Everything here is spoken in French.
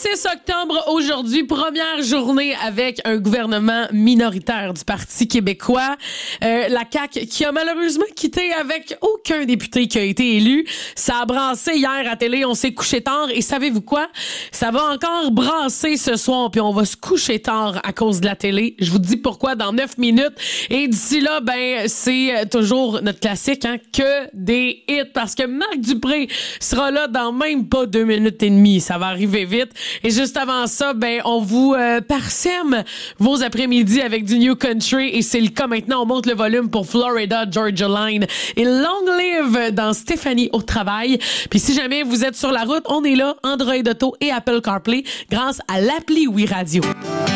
6 octobre, aujourd'hui, première journée avec un gouvernement minoritaire du Parti québécois. La CAQ qui a malheureusement quitté avec aucun député qui a été élu. Ça a brassé hier à télé, on s'est couché tard et savez-vous quoi? Ça va encore brasser ce soir puis on va se coucher tard à cause de la télé. Je vous dis pourquoi dans 9 minutes. Et d'ici là, c'est toujours notre classique, hein, que des hits parce que Marc Dupré sera là dans même pas 2 minutes et demie. Ça va arriver vite. Et juste avant ça, on vous parsème vos après-midi avec du New Country et c'est le cas maintenant. On monte le volume pour Florida Georgia Line et Long Live dans Stéphanie au travail. Puis si jamais vous êtes sur la route, on est là, Android Auto et Apple CarPlay grâce à l'appli Oui Radio.